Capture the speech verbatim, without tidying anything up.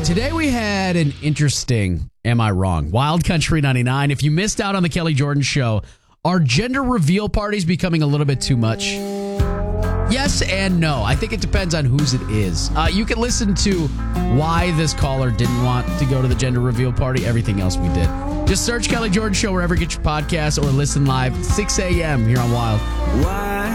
Today we had an interesting, am I wrong? Wild Country ninety-nine. If you missed out on the Kelly Jordan show, are gender reveal parties becoming a little bit too much? Yes and no. I think it depends on whose it is. Uh, you can listen to why this caller didn't want to go to the gender reveal party, everything else we did. Just search Kelly Jordan Show wherever you get your podcasts or listen live six a.m. here on Wild. Why